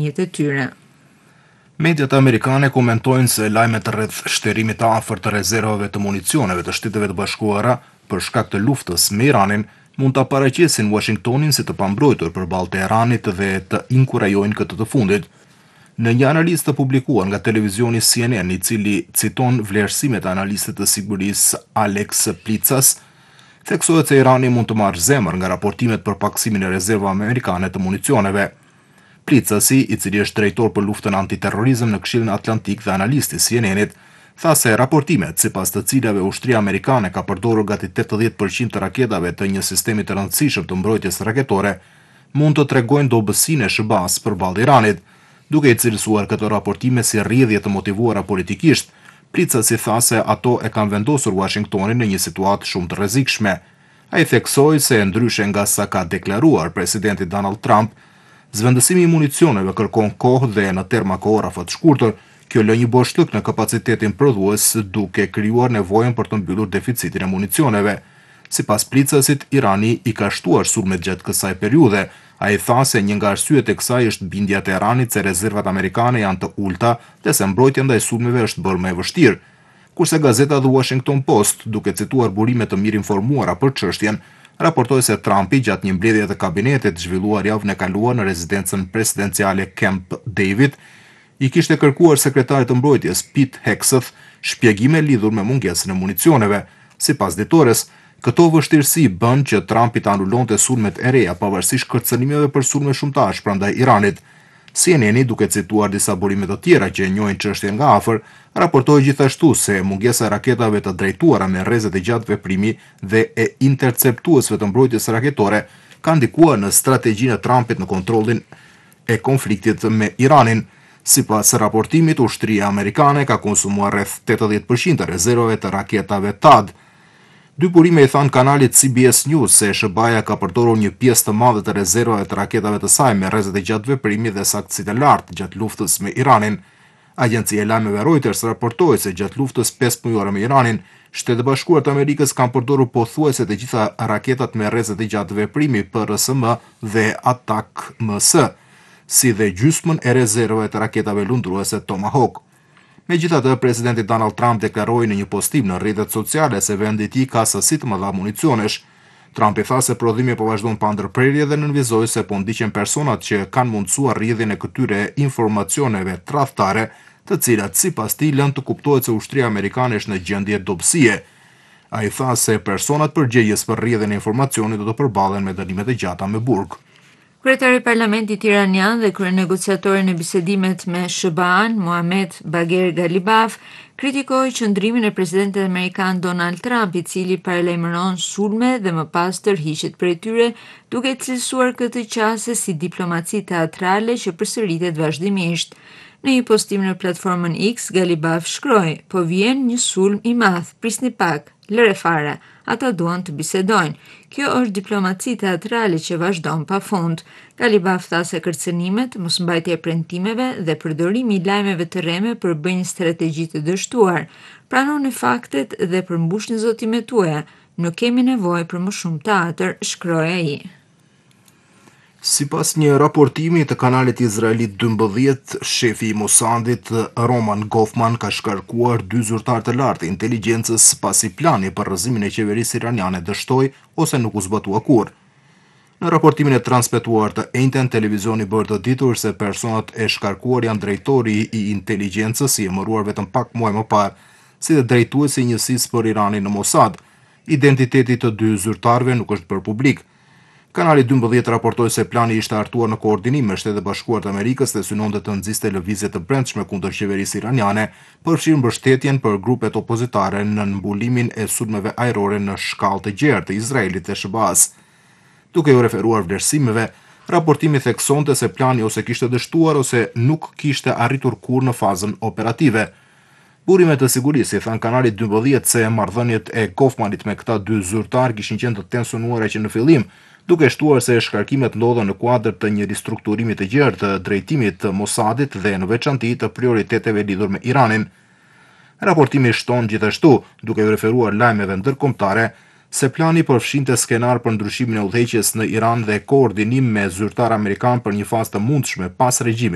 qenjet e tyre. Mediat amerikane komentojnë se lajmet rreth shterimit të afërt të rezervave të municioneve të Shteteve të Bashkuara për shkak të luftës me Iranin mund ta paraqesin Washingtonin si të pambrojtur përballë Teheranit dhe të inkurajojnë këtë të fundit. Në një analizë të publikuar nga televizioni CNN, i cili citon vlerësimet e analistit të sigurisë Alex Plitzas, theksohet se Irani mund të marrë zemër nga raportimet për paksimin e rezervave amerikane të municioneve. Plitzasi, i cili është drejtor për luftën antiterrorizëm në Këshillin Atlantik dhe analisti i CNN-it, tha se raportimet, sipas të cilave ushtria amerikane ka përdorur gati 80% të raketave të një sistemi të rëndësishëm të mbrojtjes raketore, mund të tregojnë dobësinë e SBA-s përballë Iranit. Duke i cilësuar këto raportime si rrjedhje të motivuara politikisht, Plitzasi tha se ato e kanë vendosur Washingtonin në një situatë shumë të rrezikshme. Ai theksoi se ndryshe nga sa ka deklaruar presidenti Donald Trump, zvendësimi i municioneve kërkon kohë dhe në terma kohërafa të shkurtër, kjo lë një boshllëk në kapacitetin prodhues duke krijuar nevojën për të mbyllur deficitin e municioneve. Sipas Plitzasit, Irani i ka shtuar sulmet gjatë kësaj periudhe. Ai tha se një nga arsyet e kësaj është bindja e Teheranit se rezervat amerikane janë të ulta dhe se mbrojtja ndaj sulmeve është bërë më e vështirë. Kurse gazeta The Washington Post, duke cituar burime të mirë informuara për çështjen, raportoi se Trumpi gjatë një mbledhje të kabinetit zhvilluar javën e kaluar në rezidencën presidenciale Camp David, i kishte kërkuar sekretarit të mbrojtjes Pete Hegseth shpjegime lidhur me mungesën e municioneve. Sipas ditores, këto vështirësi bën që Trumpi të anulonte sulmet e reja pavarësisht kërcënimeve për sulme shumë të ashpra ndaj Iranit. CNN, duke cituar disa burime të tjera që e njohin çështjen nga afër, raportoi gjithashtu se mungesa e raketave të drejtuara me rrezet e gjatë veprimi dhe e interceptuesve të mbrojtjes raketore ka ndikuar në strategjinë e Trumpit në kontrollin e konfliktit me Iranin. Sipas raportimit, ushtria amerikane ka konsumuar rreth 80% të rezervave të raketave THAAD. Dy burime i thanë kanalit CBS News se SBA ka përdorur një pjesë të madhe të rezervave të raketave të saj me rrezet e gjatë veprimi dhe saktësitë e lartë gjatë luftës me Iranin. Agjencia e lajmeve Reuters raportoi se gjatë luftës 5 mujore me Iranin, Shtetet e Bashkuara të Amerikës kanë përdorur pothuajse të gjitha raketat me rrezet e gjatë veprimi PRSM dhe ATAK-MS, si dhe gjysmën e rezervave të raketave lundruese Tomahawk. Megjithatë, presidenti Donald Trump deklaroi në një postim në rrjetet sociale se vendi i tij ka sasi të mëdha municionesh. Trump i tha se prodhimi po vazhdon pa ndërprerje dhe nënvizoi se po ndiqen personat që kanë mundsuar rrjedhjen e këtyre informacioneve tradhtare, të cilat sipas tij lënë të kuptohet se ushtria amerikane është në gjendje dobësie. Ai tha se personat përgjegjës për rrjedhjen e informacionit do të përballen me dënime të gjata me burg. Kryetari i Parlamentit iranian dhe kryenegociatori në bisedimet me SBA-n, Mohamed Bagher Ghalibaf, kritikoi qëndrimin e presidentit amerikan Donald Trump, i cili paralajmëron sulme dhe më pas tërhiqet prej tyre, duke cilësuar këtë qasje si diplomaci teatrale që përsëritet vazhdimisht. Në një postim në platformën X, Ghalibaf shkroi: "Po vjen një sulm i madh, prisni pak, lëre fare, ata duan të bisedojnë. Kjo është diplomaci teatrale që vazhdon pafund." Ghalibaf tha se kërcënimet, mosmbajtja e premtimeve dhe përdorimi i lajmeve të rreme për bënj strategji të dështuar pranoni faktet dhe përmbushni zotimet tuaja. Nuk kemi nevojë për më shumë teatër, shkroi ai. Sipas një raportimi të kanalit izraelit 12, shefi i Mossadit Roman Goffman ka shkarkuar 2 zyrtarë të lartë të inteligjencës pasi plani për rrëzimin e qeverisë iraniane dështoi ose nuk u zbatua kurrë. Në raportimin e transmetuar të njëjtën, televizioni bërë të ditur se personat e shkarkuar janë drejtori i inteligjencës i emëruar vetëm pak muaj më parë, si dhe drejtuesi i njësisë për Iranin në Mossad. Identiteti të 2 zyrtarëve nuk është bërë publik. Kanali 12 raportoi se plani ishte hartuar në koordinim me Shtetet e Bashkuara të Amerikës dhe synonte të nxiste lëvizje të brendshme kundër qeverisë iraniane, përfshirë mbështetjen për grupet opozitare në mbulimin e sulmeve ajrore në shkallë të gjerë të Izraelit dhe SBA-s. Duke u referuar vlerësimeve, raportimi theksonte se plani ose kishte dështuar ose nuk kishte arritur kurrë në fazën operative. Burimet të sigurisë i thanë kanalit 12 se marrëdhëniet e Goffmanit me këta 2 zyrtar kishin qenë të tensionuara që në fillim, duke shtuar se shkarkimet ndodhen në kuadër të një ristrukturimi të gjerë të drejtimit të Mossadit dhe në veçanti të prioriteteve lidhur me Iranin. Raportimi shton gjithashtu, duke u referuar lajmeve ndërkombëtare, se plani përfshinte skenar për ndryshimin e udhëheqjes në Iran dhe koordinim me zyrtar amerikan për një fazë të mundshme pas regjimit